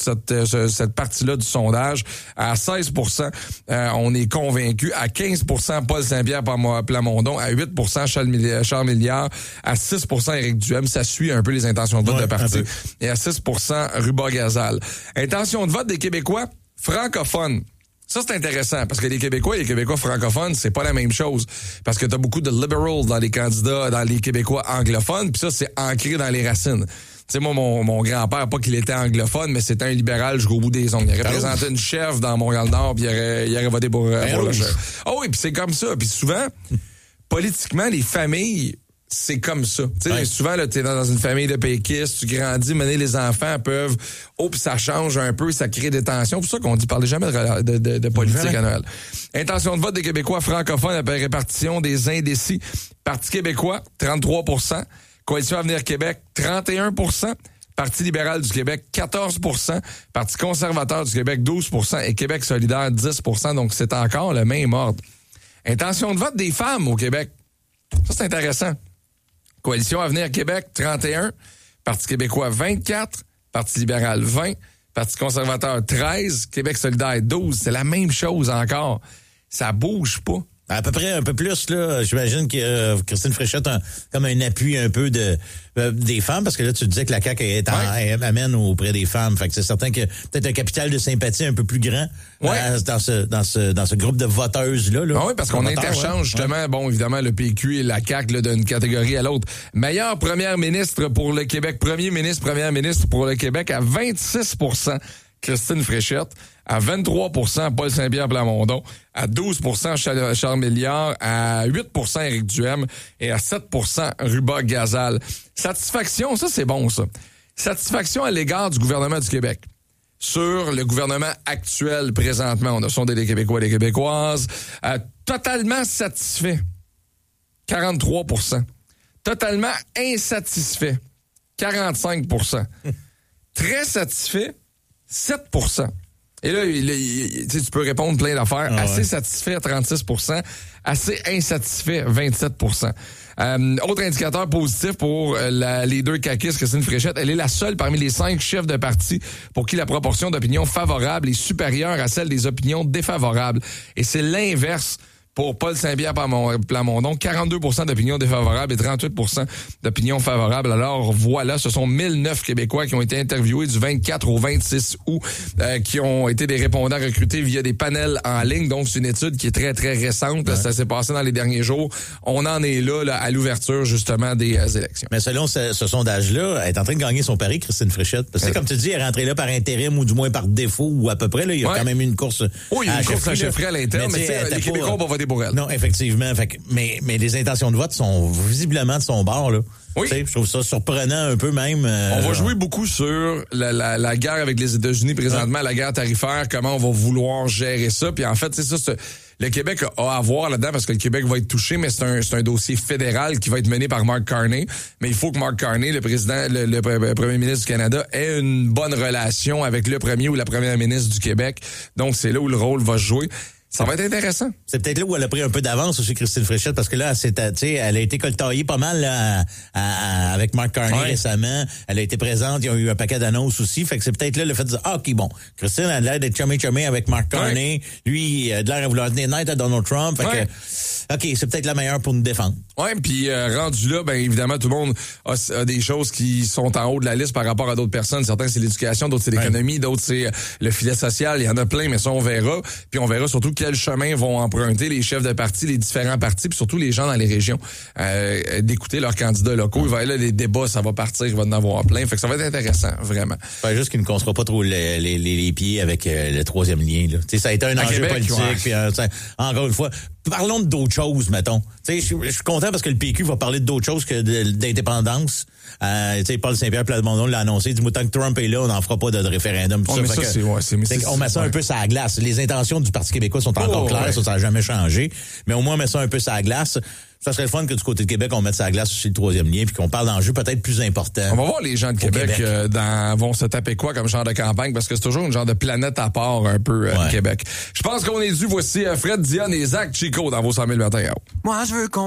cette partie-là du sondage. À 16%, on est convaincu. À 15%, Paul Saint-Pierre Plamondon. À 8%, Charles Milliard. À 6%, Éric Duhem. Ça suit un peu les intentions de vote de parti. Et à 6%, Ruba-Gazal. Intention de vote des Québécois francophones. Ça, c'est intéressant, parce que les Québécois francophones, c'est pas la même chose. Parce que t'as beaucoup de liberals dans les candidats, dans les Québécois anglophones, puis ça, c'est ancré dans les racines. Tu sais, moi, mon grand-père, pas qu'il était anglophone, mais c'était un libéral jusqu'au bout des ongles. Il représentait une chef dans Montréal-Nord, puis il aurait voté pour le chef. Ah oui, puis c'est comme ça. Puis souvent, politiquement, les familles... C'est comme ça. Tu sais, souvent, là, t'es dans une famille de péquistes, tu grandis, mener les enfants peuvent... puis ça change un peu, ça crée des tensions. C'est pour ça qu'on dit, parlez jamais de politique à Noël. Intention de vote des Québécois francophones après répartition des indécis. Parti québécois, 33%. Coalition Avenir Québec, 31%. Parti libéral du Québec, 14%. Parti conservateur du Québec, 12%. Et Québec solidaire, 10%. Donc, c'est encore le même ordre. Intention de vote des femmes au Québec. Ça, c'est intéressant. Coalition Avenir Québec, 31. Parti québécois, 24. Parti libéral, 20. Parti conservateur, 13. Québec solidaire, 12. C'est la même chose encore. Ça bouge pas. À peu près un peu plus, là. J'imagine que Christine Fréchette a comme un appui un peu des femmes, parce que là, tu disais que la CAQ amène auprès des femmes. Fait que c'est certain que peut-être un capital de sympathie un peu plus grand dans ce groupe de voteuses-là. Là. Oui, parce qu'on interchange justement, bon, évidemment, le PQ et la CAQ là, d'une catégorie à l'autre. Meilleure première ministre pour le Québec, première ministre pour le Québec à 26%. Christine Fréchette, à 23%, Paul Saint-Pierre Plamondon, à 12%, Charles Milliard, à 8%, Éric Duhem et à 7%, Ruba-Gazal. Satisfaction, ça c'est bon ça. Satisfaction à l'égard du gouvernement du Québec. Sur le gouvernement actuel présentement, on a sondé les Québécois et les Québécoises, totalement satisfait, 43%. Totalement insatisfait, 45%. Très satisfait, 7%. Et là, tu peux répondre plein d'affaires. Assez satisfait, 36%. Assez insatisfait, 27%. Autre indicateur positif pour la leader caquiste, Christine Fréchette, elle est la seule parmi les 5 chefs de parti pour qui la proportion d'opinions favorables est supérieure à celle des opinions défavorables. Et c'est l'inverse pour Paul Saint-Pierre Plamondon, 42% d'opinions défavorables et 38% d'opinions favorables. Alors voilà, ce sont 1009 Québécois qui ont été interviewés du 24 au 26 août, qui ont été des répondants recrutés via des panels en ligne. Donc c'est une étude qui est très, très récente. Ouais. Ça s'est passé dans les derniers jours. On en est là à l'ouverture justement des élections. Mais selon ce sondage-là, elle est en train de gagner son pari, Christine Fréchette. Parce que comme tu dis, elle est rentrée là par intérim ou du moins par défaut ou à peu près. Là, il y a quand même une course il y a une course à chefferie à l'interne, mais les Québécois vont voter pour elle. Non, effectivement. Mais les intentions de vote sont visiblement de son bord, là. Oui. Je trouve ça surprenant un peu même. On va jouer beaucoup sur la guerre avec les États-Unis présentement, la guerre tarifaire, comment on va vouloir gérer ça. Puis en fait, c'est ça, le Québec a à voir là-dedans parce que le Québec va être touché, mais c'est un dossier fédéral qui va être mené par Mark Carney. Mais il faut que Mark Carney, le président, le premier ministre du Canada, ait une bonne relation avec le premier ou la première ministre du Québec. Donc, c'est là où le rôle va se jouer. Ça va être intéressant. C'est peut-être là où elle a pris un peu d'avance aussi, Christine Fréchette, parce que là, elle a été coltaillée pas mal là, avec Mark Carney récemment. Elle a été présente, il y a eu un paquet d'annonces aussi. Fait que c'est peut-être là le fait de dire, OK, bon, Christine a l'air d'être chumé avec Mark Carney. Lui, il a l'air de vouloir tenir net à Donald Trump. Fait que, OK, c'est peut-être la meilleure pour nous défendre. Oui, puis rendu là, ben évidemment, tout le monde a des choses qui sont en haut de la liste par rapport à d'autres personnes. Certains, c'est l'éducation, d'autres, c'est l'économie, d'autres, c'est le filet social. Il y en a plein, mais ça, on verra. Puis on verra surtout quel chemin vont emprunter les chefs de parti, les différents partis, puis surtout les gens dans les régions, d'écouter leurs candidats locaux. Là, les débats, ça va partir, il va en avoir plein. Fait que ça va être intéressant, vraiment. Fait juste qu'il ne construira pas trop les pieds avec le troisième lien. Là. Ça a été un enjeu politique. Puis, encore une fois, parlons d'autres choses, mettons. Je suis content parce que le PQ va parler d'autres choses que d'indépendance. Paul Saint-Pierre Plamondon l'a annoncé. Il dit, tant que Trump est là, on n'en fera pas de référendum. On met ça un peu sur la glace. Les intentions du Parti québécois sont encore claires. Ça n'a jamais changé. Mais au moins, on met ça un peu sur la glace. Ça serait le fun que du côté de Québec, on mette ça à glace sur le troisième lien puis qu'on parle d'enjeux peut-être plus importants. On va voir les gens de Québec, vont se taper quoi comme genre de campagne parce que c'est toujours une genre de planète à part un peu Québec. Je pense qu'on est dû. Voici Fred Dionne et Zach Chico dans vos 100 000 matins. Moi, je veux qu'on